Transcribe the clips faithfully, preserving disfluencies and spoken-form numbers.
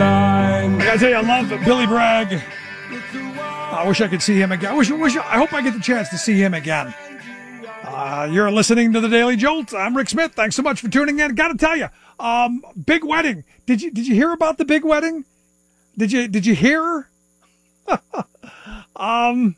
line. I gotta tell you, I love Billy Bragg. I wish I could see him again. I wish, wish, I hope I get the chance to see him again. Uh, you're listening to the Daily Jolt. I'm Rick Smith. Thanks so much for tuning in. Got to tell you, um, big wedding. Did you did you hear about the big wedding? Did you did you hear? um,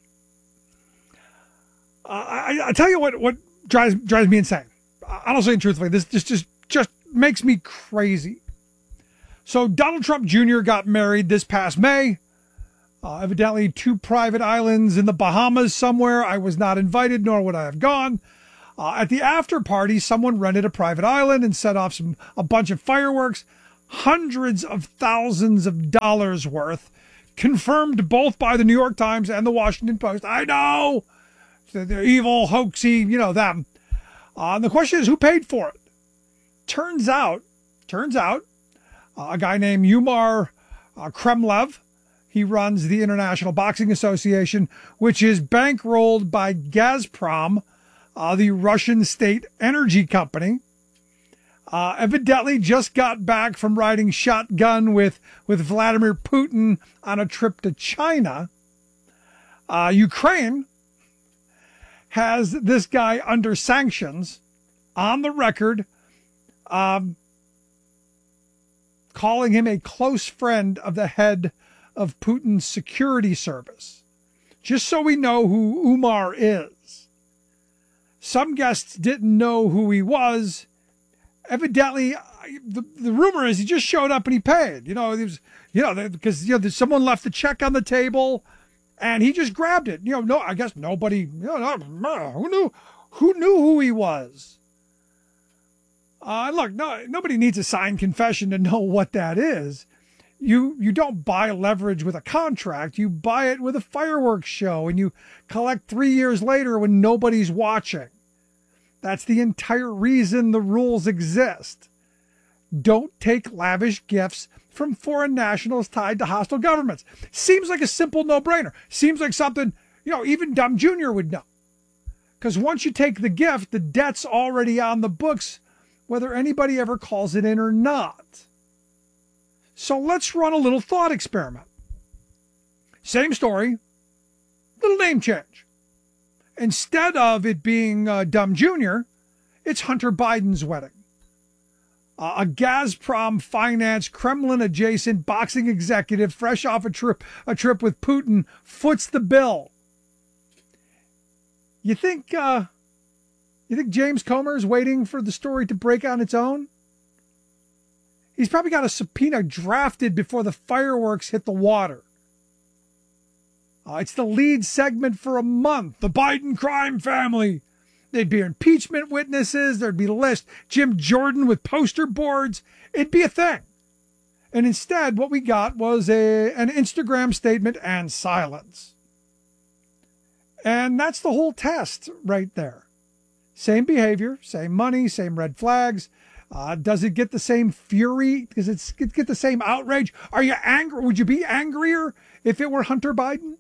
I, I tell you what what drives drives me insane. Honestly and truthfully, this this just just makes me crazy. So Donald Trump Junior got married this past May. Uh, evidently, two private islands in the Bahamas somewhere. I was not invited, nor would I have gone. Uh, at the after party, someone rented a private island and set off some a bunch of fireworks, hundreds of thousands of dollars worth, confirmed both by the New York Times and the Washington Post. I know they're evil, hoaxy, you know them. Uh, and the question is, who paid for it? Turns out, turns out, uh, a guy named Umar uh, Kremlev. He runs the International Boxing Association, which is bankrolled by Gazprom, uh, the Russian state energy company. Uh, evidently just got back from riding shotgun with, with Vladimir Putin on a trip to China. Uh, Ukraine has this guy under sanctions on the record, um, calling him a close friend of the head of Putin's security service, just so we know who Umar is. Some guests didn't know who he was. Evidently, the, the rumor is he just showed up and he paid. You know, he was, you know, because you know, someone left the check on the table, and he just grabbed it. You know, no, I guess nobody. You know, who knew who knew who he was. Uh, look, no, nobody needs a signed confession to know what that is. You you don't buy leverage with a contract. You buy it with a fireworks show, and you collect three years later when nobody's watching. That's the entire reason the rules exist. Don't take lavish gifts from foreign nationals tied to hostile governments. Seems like a simple no-brainer. Seems like something, you know, even Dumb Junior would know. Because once you take the gift, the debt's already on the books, whether anybody ever calls it in or not. So let's run a little thought experiment. Same story, little name change. Instead of it being uh, Dumb Junior, it's Hunter Biden's wedding. Uh, a Gazprom finance, Kremlin-adjacent boxing executive, fresh off a trip, a trip with Putin, foots the bill. You think, uh, you think James Comer's waiting for the story to break on its own? He's probably got a subpoena drafted before the fireworks hit the water. Uh, it's the lead segment for a month. The Biden crime family. There'd be impeachment witnesses. There'd be list. Jim Jordan with poster boards. It'd be a thing. And instead, what we got was a an Instagram statement and silence. And that's the whole test right there. Same behavior, same money, same red flags. Uh, does it get the same fury? Does it get the same outrage? Are you angry? Would you be angrier if it were Hunter Biden?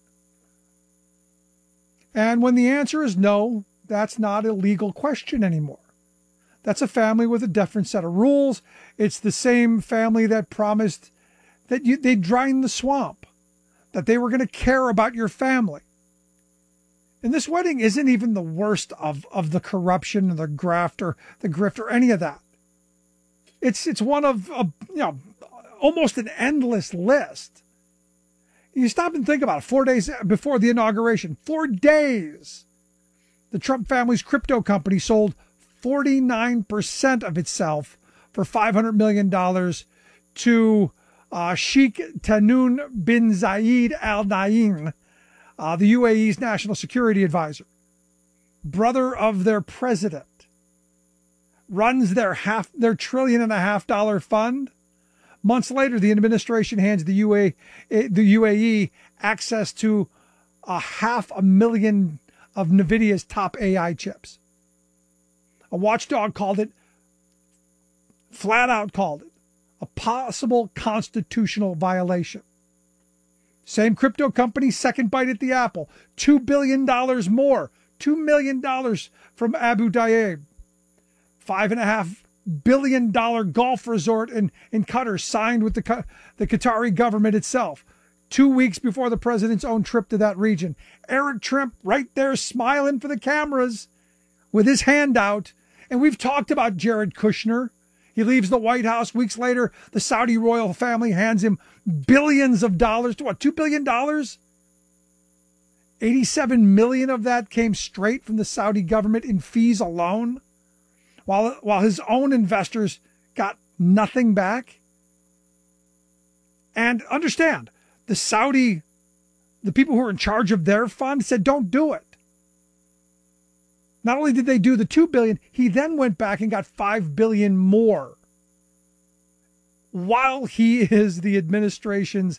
And when the answer is no, that's not a legal question anymore. That's a family with a different set of rules. It's the same family that promised that you, they'd drain the swamp, that they were going to care about your family. And this wedding isn't even the worst of, of the corruption or the graft or the grift or any of that. It's it's one of a, you know, almost an endless list. You stop and think about it. Four days before the inauguration, four days, the Trump family's crypto company sold forty-nine percent of itself for five hundred million dollars to uh, Sheikh Tahnoun bin Zayed Al Nahyan, uh, the U A E's national security advisor, brother of their president. Runs their half their trillion and a half dollar fund. Months later, the administration hands the U A the U A E access to a half a million of NVIDIA's top A I chips. A watchdog called it, flat out called it, a possible constitutional violation. Same crypto company, second bite at the apple, two billion dollars more, two million dollars from Abu Dhabi. Five and a half billion dollar golf resort in, in Qatar signed with the, the Qatari government itself, two weeks before the president's own trip to that region. Eric Trump right there smiling for the cameras with his hand out. And we've talked about Jared Kushner. He leaves the White House. Weeks later, the Saudi royal family hands him billions of dollars. To what, two billion dollars? eighty-seven million of that came straight from the Saudi government in fees alone, while, while his own investors got nothing back. And understand, the Saudi, the people who were in charge of their fund said, don't do it. Not only did they do the two billion dollars, he then went back and got five billion dollars more, while he is the administration's